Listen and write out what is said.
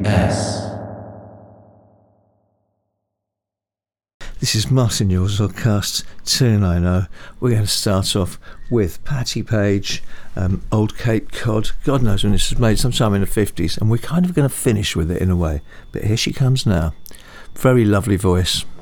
This is Martin Yule's podcast 290. We're going to start off with Patti Page, Old Cape Cod. God knows when this was made, sometime in the 50s, and we're kind of going to finish with it in a way. But here she comes now. Very lovely voice.